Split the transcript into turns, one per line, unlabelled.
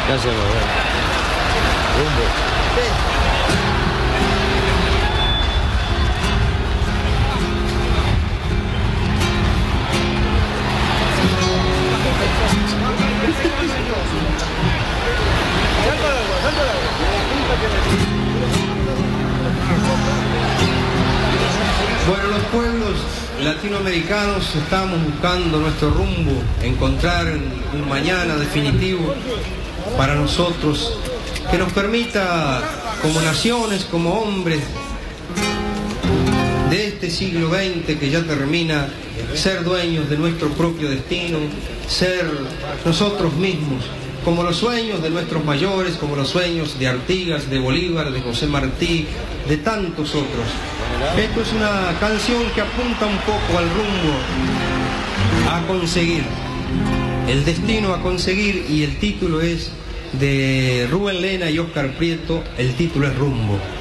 ¿Qué hacemos? Rumbo.
Bueno, los pueblos latinoamericanos estamos buscando nuestro rumbo, encontrar un mañana definitivo para nosotros que nos permita, como naciones, como hombres de este siglo XX que ya termina, ser dueños de nuestro propio destino, ser nosotros mismos, como los sueños de nuestros mayores, como los sueños de Artigas, de Bolívar, de José Martí, de tantos otros. Esto es una canción que apunta un poco al rumbo a conseguir, el destino a conseguir, y el título es de Rubén Lena y Óscar Prieto, el título es Rumbo.